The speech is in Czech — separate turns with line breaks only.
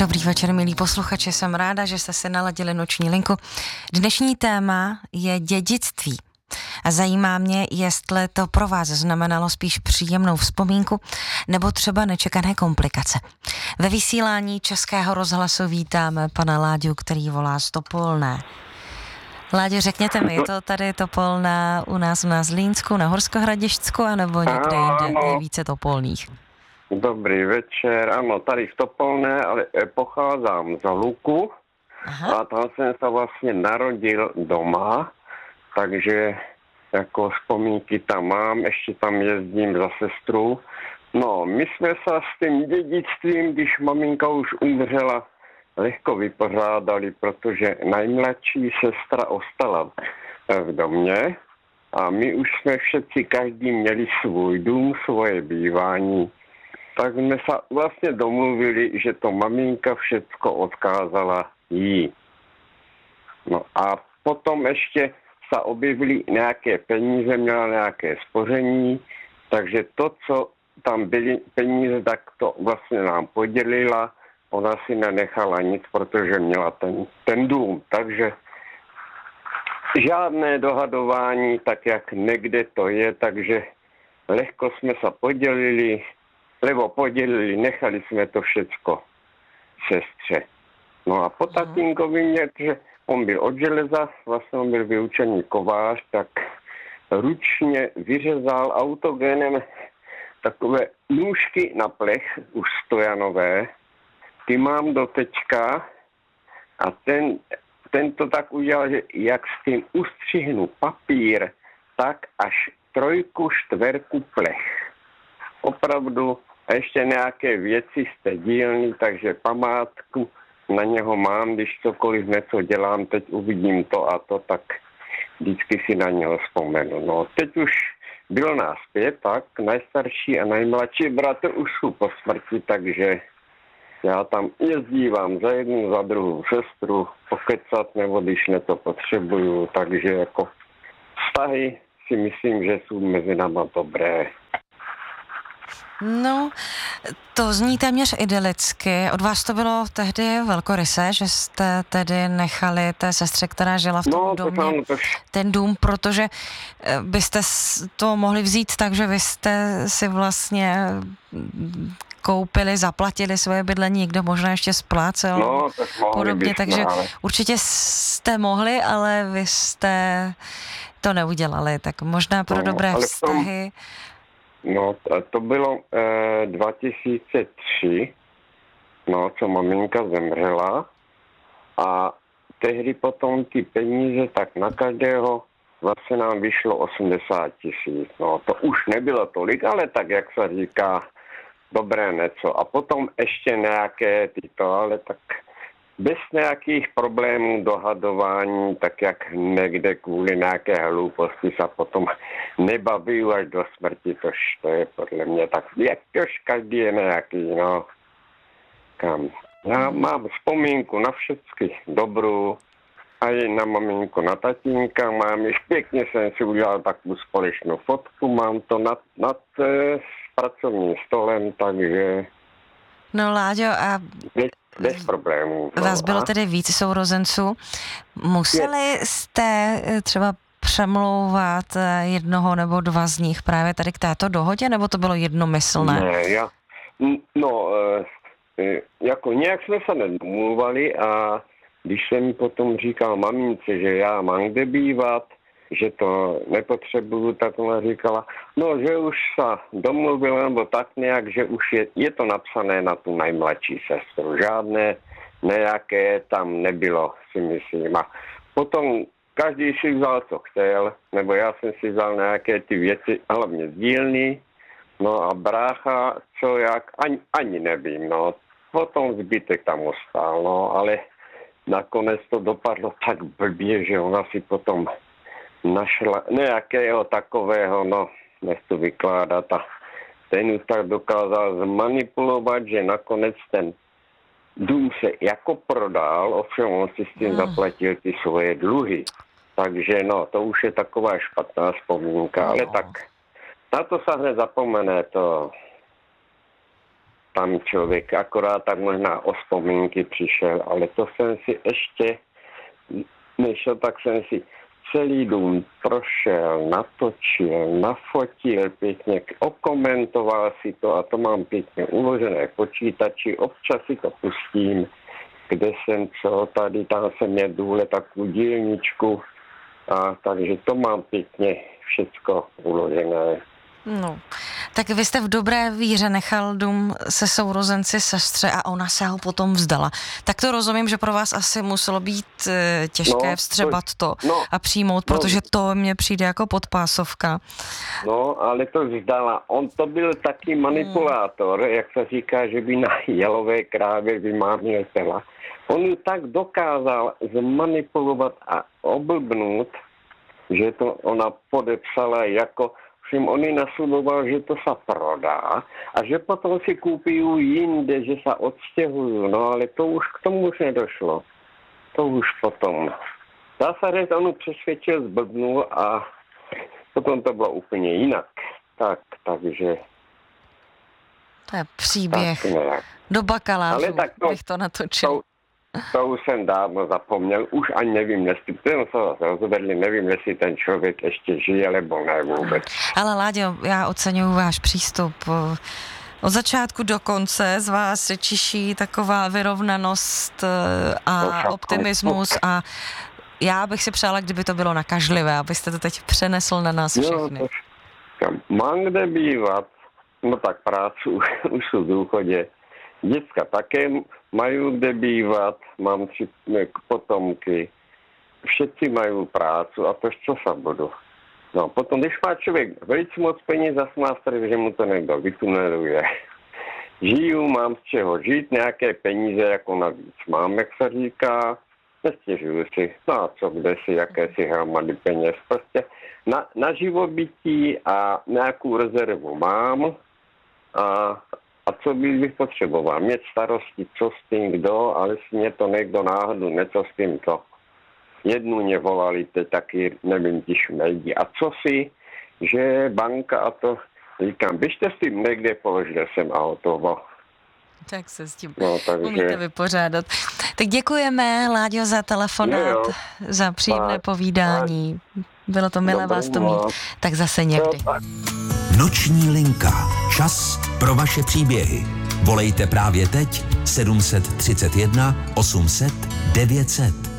Dobrý večer, milí posluchači, jsem ráda, že jste si naladili noční linku. Dnešní téma je dědictví. A zajímá mě, jestli to pro vás znamenalo spíš příjemnou vzpomínku nebo třeba nečekané komplikace. Ve vysílání Českého rozhlasu vítáme pana Láďu, který volá z Topolné. Láďo, řekněte mi, je to tady Topolná u nás na Zlínsku, na Horskohradišťsku, anebo někde jinde je více Topolných?
Dobrý večer, ano, tady v Topolné, ale pocházím z Luku. Aha. A tam jsem se vlastně narodil doma, takže jako vzpomínky tam mám, ještě tam jezdím za sestru. No, my jsme se s tím dědictvím, když maminka už umřela, lehko vypořádali, protože nejmladší sestra ostala v domě a my už jsme všetci, každý měli svůj dům, svoje bývání. Tak jsme se vlastně domluvili, že to maminka všecko odkázala jí. No a potom ještě se objevily nějaké peníze, měla nějaké spoření, takže to, co tam byly peníze, tak to vlastně nám podělila. Ona si nenechala nic, protože měla ten dům. Takže žádné dohadování, tak jak někde to je, takže lehko jsme se podělili, nechali jsme to všecko sestře. No a po tatínkovi mě, že on byl od železa, vlastně on byl vyučený kovář, tak ručně vyřezal autogenem takové nůžky na plech, už stojanové. Ty mám do teďka a ten to tak udělal, že jak s tím ustřihnu papír, tak až 3, 4 plech. Opravdu a ještě nějaké věci z té dílny, takže památku na něho mám, když cokoliv něco dělám, teď uvidím to a to, tak vždycky si na něho vzpomenu. No, teď už bylo nás 5, tak nejstarší a nejmladší bratr už jsou po smrti, takže já tam jezdívám za jednu, za druhou sestru, pokecat, nebo když něco potřebuju, takže jako vztahy si myslím, že jsou mezi náma dobré.
No, to zní téměř idylicky. Od vás to bylo tehdy velkorysé, že jste tedy nechali té sestře, která žila v tom domě, ten dům, protože byste to mohli vzít tak, že vy jste si vlastně koupili, zaplatili svoje bydlení, někdo možná ještě splácel podobně, takže určitě jste mohli, ale vy jste to neudělali, tak možná pro dobré vztahy.
No, to bylo 2003, co maminka zemřela a tehdy potom ty peníze, tak na každého vlastně nám vyšlo 80 000. No, to už nebylo tolik, ale tak, jak se říká, dobré něco. A potom ještě nějaké ale tak bez nějakých problémů, dohadování, tak jak někde kvůli nějaké hlouposti se potom nebaví až do smrti, to je podle mě tak, jakož každý je nějaký, kam. Já mám vzpomínku na všechny dobrou, a i na maminku, na tatínka, mám již pěkně, jsem si udělal takovou společnou fotku, mám to nad pracovním stolem, takže...
No Láďo, a...
Bez problémů.
Vás bylo tedy víc sourozenců. Museli jste třeba přemlouvat jednoho nebo 2 z nich právě tady k této dohodě, nebo to bylo jednomyslné?
Ne, jako nějak jsme se nedomluvali a když jsem mi potom říkal mamince, že já mám kde bývat, že to nepotřebuju, tak ona říkala, že už se domluvil, nebo tak nějak, že už je to napsané na tu nejmladší sestru. Žádné nějaké tam nebylo, si myslím. A potom každý si vzal, co chtěl, nebo já jsem si vzal nějaké ty věci, hlavně z dílny, a brácha, co jak, ani nevím, Potom zbytek tam ostal, ale nakonec to dopadlo tak blbě, že ona si potom našla nějakého takového, nech to vykládat a ten už tak dokázal zmanipulovat, že nakonec ten dům se jako prodal, ovšem on si s tím zaplatil ty svoje dluhy. Takže to už je taková špatná vzpomínka, ale tak na to se hned zapomene to. tam člověk akorát tak možná o vzpomínky přišel, ale to jsem si ještě nešel, tak jsem si celý dům prošel, natočil, nafotil pěkně, okomentoval si to a to mám pěkně uložené v počítači, občas si to pustím, kde jsem co, tady tam jsem měl důle takovou dílničku, a takže to mám pěkně všecko uložené.
No, tak vy jste v dobré víře nechal dům se sourozenci sestře a ona se ho potom vzdala. Tak to rozumím, že pro vás asi muselo být těžké vstřebat to a přijmout, protože to mně přijde jako podpásovka.
No, ale to vzdala. On to byl taky manipulátor, jak se říká, že by na jelové krávě vymáměl tela. On ji tak dokázal zmanipulovat a oblbnout, že to ona podepsala jako všem oni nasluboval, že to se prodá a že potom si koupí jinde, že se odstěhují. No ale to už k tomu už nedošlo. To už potom. Dá se říct, onu přesvědčil, zblbnul a potom to bylo úplně jinak. Takže...
To je příběh. Do bakalářů bych to natočil.
To už jsem dávno zapomněl, už ani nevím, jestli ten se rozvedli, nevím, jestli ten člověk ještě žije, nebo ne vůbec.
Ale Láďo, já oceňuji váš přístup. Od začátku do konce z vás čiší taková vyrovnanost a optimismus a já bych si přála, kdyby to bylo nakažlivé, abyste to teď přenesl na nás všechny.
Mám kde bývat, no tak práci už jsou v důchodě. Děcka také mají kde bývat, mám 3 potomky, všetci mají prácu a to co se budu. No potom, když má člověk velice moc peněz za smástr, že mu to někdo vytuneluje. Žiju, mám z čeho žít, nějaké peníze jako navíc mám, jak se říká, nestěžuju si, no a co, kde si, jaké si hromady peněz. Prostě na živobytí a nějakou rezervu mám a co bych potřeboval? Mít starosti, co s tím kdo, ale si mě to někdo náhodou, něco s tím to. Jednu mě volali, teď taky, nevím, ti šmejdí. A co si, že banka a to, říkám, běžte s tím někde, položil jsem a hotovo.
Tak se s tím umíte vypořádat. Tak děkujeme, Láďo, za telefonát, za příjemné povídání. Bylo to milé vás to mít, tak zase někdy.
Noční linka. Čas pro vaše příběhy. Volejte právě teď 731 800 900.